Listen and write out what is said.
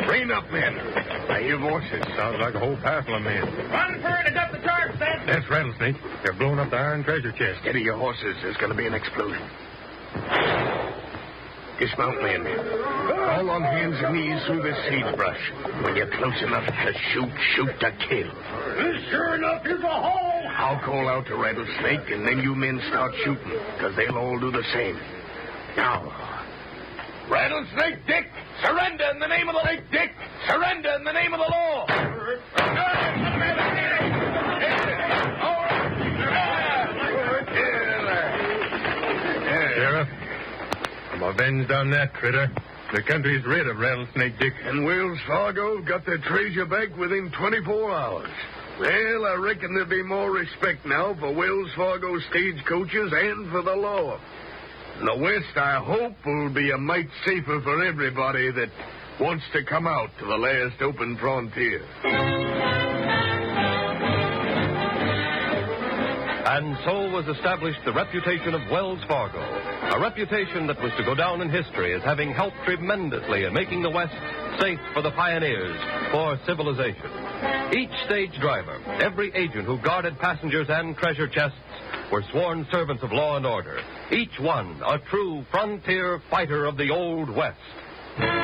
Rein up, men. I hear voices. Sounds like a whole passel of men. Run for it and up the charge, Stan. That's Rattlesnake. They're blowing up the iron treasure chest. Steady your horses. There's going to be an explosion. Dismount, men. All on hands and knees through this sagebrush. When you're close enough to shoot to kill. This sure enough is a hole. I'll call out to Rattlesnake, and then you men start shooting, because they'll all do the same. Now, Rattlesnake Dick, surrender in the name of the lake, Dick. Surrender in the name of the law. Sheriff, I'm avenged on that critter. The country's rid of Rattlesnake Dick. And Wells Fargo got their treasure back within 24 hours. Well, I reckon there'll be more respect now for Wells Fargo stagecoaches and for the law. In the West, I hope, will be a mite safer for everybody that wants to come out to the last open frontier. And so was established the reputation of Wells Fargo, a reputation that was to go down in history as having helped tremendously in making the West safe for the pioneers, for civilization. Each stage driver, every agent who guarded passengers and treasure chests were sworn servants of law and order, each one a true frontier fighter of the Old West.